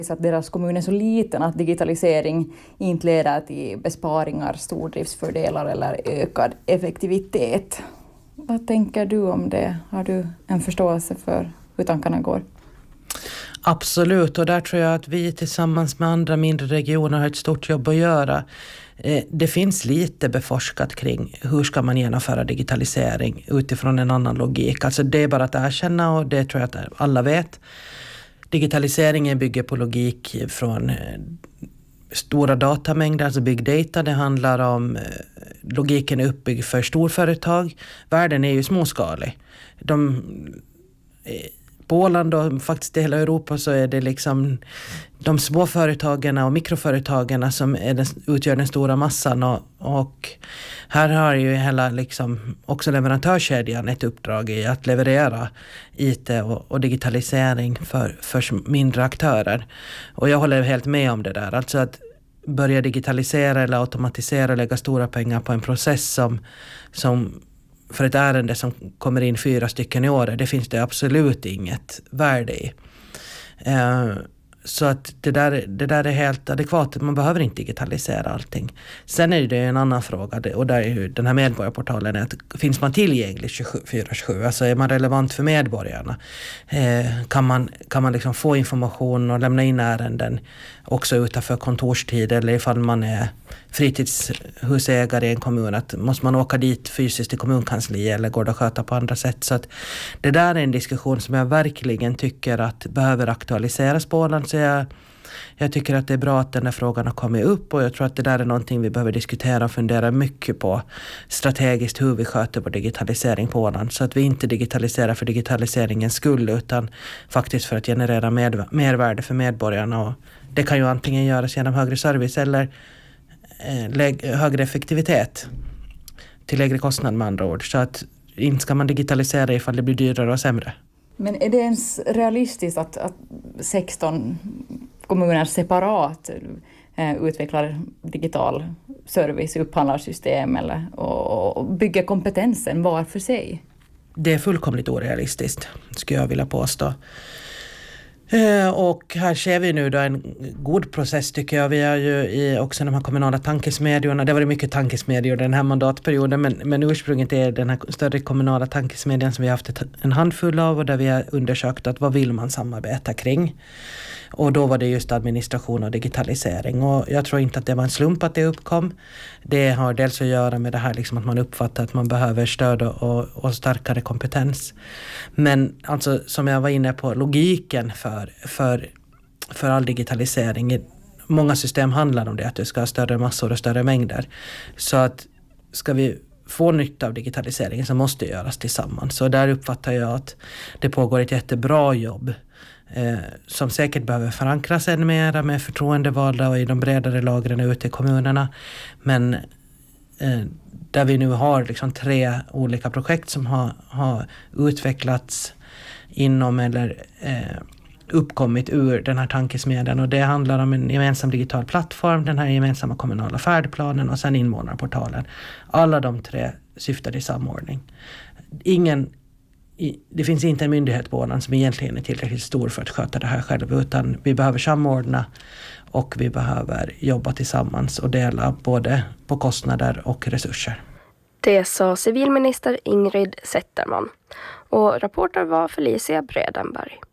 att deras kommun är så liten att digitalisering inte leder till besparingar, stordriftsfördelar eller ökad effektivitet. Vad tänker du om det? Har du en förståelse för hur tankarna går? Absolut, och där tror jag att vi tillsammans med andra mindre regioner har ett stort jobb att göra. Det finns lite beforskat kring hur ska man genomföra digitalisering utifrån en annan logik. Alltså det är bara att erkänna, och det tror jag att alla vet. Digitaliseringen bygger på logik från stora datamängder, alltså big data. Det handlar om logiken är uppbyggd för storföretag. Världen är ju småskalig. På Åland och faktiskt i hela Europa så är det liksom de små företagen och mikroföretagen som utgör den stora massan, och här har ju hela liksom också leverantörskedjan ett uppdrag i att leverera IT och digitalisering för mindre aktörer. Och jag håller helt med om det där. Alltså att börja digitalisera eller automatisera, lägga stora pengar på en process som för ett ärende som kommer in 4 stycken i året, det finns det absolut inget värde i. Så att det där är helt adekvat. Man behöver inte digitalisera allting. Sen är det en annan fråga, och där är ju den här medborgarportalen, att finns man tillgänglig 24/7? Alltså är man relevant för medborgarna? Kan man liksom få information och lämna in ärenden också utanför kontorstid, eller ifall man är fritidshusägare i en kommun, att måste man åka dit fysiskt till kommunkansli, eller går det att sköta på andra sätt? Så att det där är en diskussion som jag verkligen tycker att behöver aktualiseras på Åland. Så jag tycker att det är bra att den här frågan har kommit upp, och jag tror att det där är någonting vi behöver diskutera och fundera mycket på strategiskt, hur vi sköter vår digitalisering på Åland, så att vi inte digitaliserar för digitaliseringens skull, utan faktiskt för att generera mervärde för medborgarna. Och det kan ju antingen göras genom högre service eller högre effektivitet till lägre kostnad, med andra ord. Så att inte ska man digitalisera ifall det blir dyrare och sämre. Men är det ens realistiskt att 16 kommuner separat utvecklar digital service, upphandlar system och bygger kompetensen var för sig? Det är fullkomligt orealistiskt, skulle jag vilja påstå. Och här ser vi nu då en god process, tycker jag. Vi har ju också de här kommunala tankesmedjorna. Det var mycket tankesmedjor den här mandatperioden, men ursprunget är den här större kommunala tankesmedjan som vi har haft en handfull av, och där vi har undersökt att vad vill man samarbeta kring. Och då var det just administration och digitalisering. Och jag tror inte att det var en slump att det uppkom. Det har dels att göra med det här liksom att man uppfattar att man behöver stöd och starkare kompetens. Men alltså, som jag var inne på, logiken för all digitalisering. Många system handlar om det, att du ska ha större massor och större mängder. Så att ska vi få nytta av digitaliseringen så måste det göras tillsammans. Så där uppfattar jag att det pågår ett jättebra jobb som säkert behöver förankras ännu mer med förtroendevalda och i de bredare lagren ute i kommunerna. Men där vi nu har liksom 3 olika projekt som har utvecklats inom eller uppkommit ur den här tankesmedjan, och det handlar om en gemensam digital plattform, den här gemensamma kommunala färdplanen och sen invånarportalen. Alla de 3 syftar till samordning. Det finns inte en myndighet på Åland som egentligen är tillräckligt stor för att sköta det här själv, utan vi behöver samordna och vi behöver jobba tillsammans och dela både på kostnader och resurser. Det sa civilminister Ingrid Zetterman, och rapporter var Felicia Bredenberg.